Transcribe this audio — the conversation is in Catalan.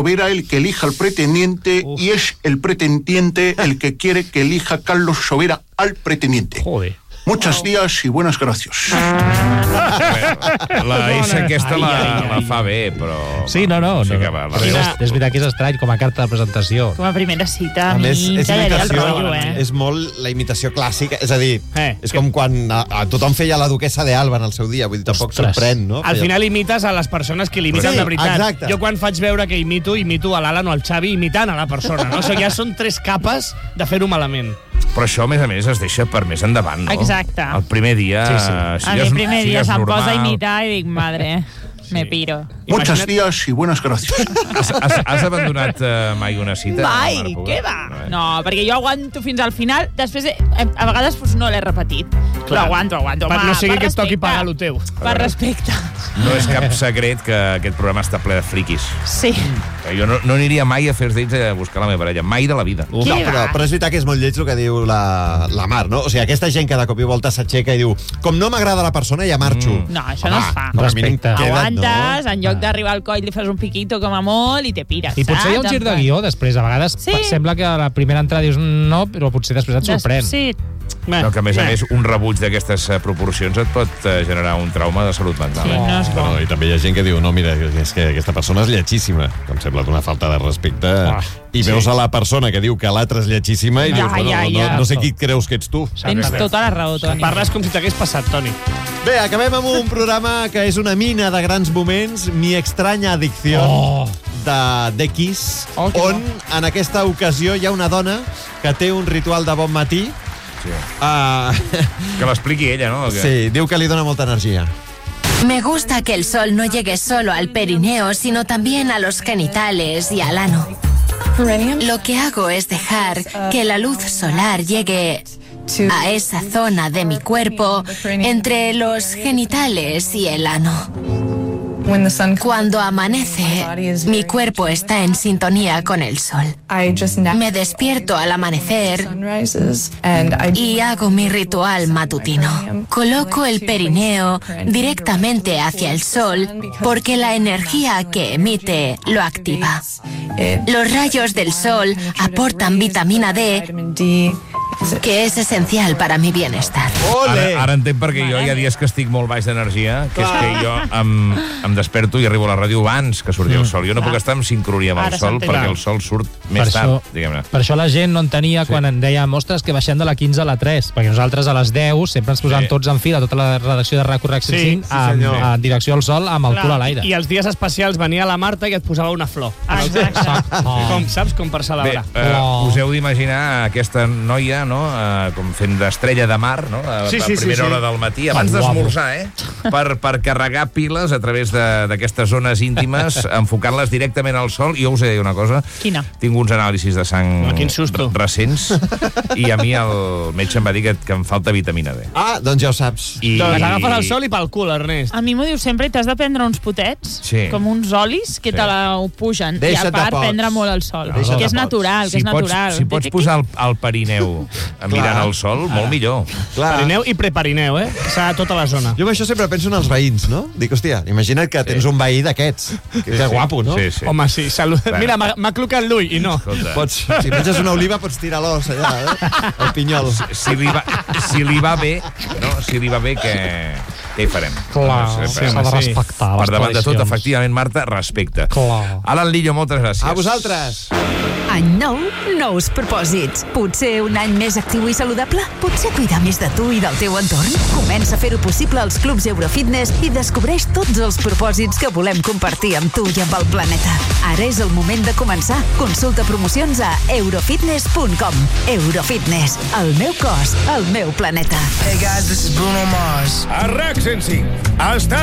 Sobera el que elija al pretendiente y es el pretendiente el que quiere que elija Carlos Sobera al pretendiente. Joder. Muchos días y buenas gracias. La S aquesta la fa bé, però... Sí, no. És veritat que és estrany com a carta de presentació. Com a primera cita, A més, és tallaria el imitació, rotllo, és molt la imitació clàssica, és a dir, és com quan tothom feia la duquessa de Alba en el seu dia, vull dir, tampoc sorprèn, no? Al final imites a les persones que l'imiten de veritat. Exacte. Jo quan faig veure que imito a l'Alan o al Xavi imitant a la persona, no? Això ja són 3 capes de fer-ho malament. Però això, a més, es deixa per més endavant, no? Exacte. El primer dia... Sí. A mi el primer dia se'm posa a imitar i dic, madre, me piro. Muchos días y buenas gracias. Has abandonat mai una cita? Mai, què va? No, perquè jo aguanto fins al final, després a vegades no l'he repetit, però aguanto. Per no sigui que et toqui pagar lo teu. Per respecte. No és cap secret que aquest programa està ple de friquis. Sí. Jo no aniria mai a First Dates a buscar la meva parella, mai de la vida. No, però és veritat que és molt lleig el que diu la Mar, no? O sigui, aquesta gent que de cop i volta s'aixeca i diu com no m'agrada la persona ja marxo. No, això no es fa. Respecte. Aguantes, en lloc d'arribar al coll li fas un piquito com a molt i te pires. I potser hi ha un gir de guió després. A vegades sembla que a la primera entrada dius no, però potser després et sorprèn. Sí. No, que a més, un rebuig d'aquestes proporcions et pot generar un trauma de salut mental. Sí, no és bo. I també hi ha gent que diu, no, mira, és que aquesta persona és lletxíssima, que em sembla d'una falta de respecte. I veus a la persona que diu que l'altra és lletxíssima i dius, no sé qui et creus que ets tu. Tens tota la raó, Toni. Parles com si t'hagués passat, Toni. Bé, acabem amb un programa que és una mina de grans moments, Mi extraña adicción, de Kiss, on en aquesta ocasió hi ha una dona que té un ritual de bon matí. Que l'expliqui ella, no? Sí, diu que li dona molta energia. Me gusta que el sol no llegue solo al perineo, sino también a los genitales y al ano. Lo que hago es dejar que la luz solar llegue a esa zona de mi cuerpo entre los genitales y el ano. Cuando amanece, mi cuerpo está en sintonía con el sol. Me despierto al amanecer y hago mi ritual matutino. Coloco el perineo directamente hacia el sol porque la energía que emite lo activa. Los rayos del sol aportan vitamina D, que és essencial para mi bienestar. Ara entenc perquè jo hi ha dies que estic molt baix d'energia, que és que jo em desperto i arribo a la ràdio abans que surti el sol. Jo no puc estar en sincronia amb el sol perquè el sol surt més tard, diguem-ne. Per això la gent no entenia quan en dèiem, ostres, que baixem de la 15 a la 3, perquè nosaltres a les 10 sempre ens posàvem tots en fila, tota la redacció de RAC Correcció 5, en direcció al sol, amb el cul a l'aire. I els dies especials venia la Marta i et posava una flor. Saps? Com per celebrar. Us heu d'imaginar aquesta noia, no? Com fent d'estrella de mar, no? A primera hora del matí, abans d'esmorzar, per carregar piles a través d'aquestes zones íntimes, enfocant-les directament al sol. I jo us he de dir una cosa. Quina? Tinc uns anàlisis de sang recents i a mi el metge em va dir que em falta vitamina D. Doncs ja ho saps. Doncs agafes el sol i pel cul, Ernest. A mi m'ho diu sempre i t'has de prendre uns potets, com uns olis, que te la pugen. I a part prendre molt el sol. Que és natural, que és natural. Si pots posar el perineu mirant el sol, molt millor. Perineu i preperineu, s'ha tota la zona. Jo amb això sempre penso en els veïns, no? Dic, hòstia, imagina't que tens un veí d'aquests. Que guapo, no? Home, sí, mira, m'ha clucat l'ull i no. Si menges una oliva pots tirar l'os allà, el pinyol. Si li va bé, què hi farem? Clar, s'ha de respectar. Per davant de tot, efectivament, Marta, respecte. Alan Lillo, moltes gràcies. A vosaltres. Any nou, nous propòsits. Potser un any més actiu i saludable? Potser cuidar més de tu i del teu entorn? Comença a fer-ho possible als clubs Eurofitness i descobreix tots els propòsits que volem compartir amb tu i amb el planeta. Ara és el moment de començar. Consulta promocions a eurofitness.com. Eurofitness. El meu cos, el meu planeta. Hey guys, this is Bruno Mars. A RAC 105.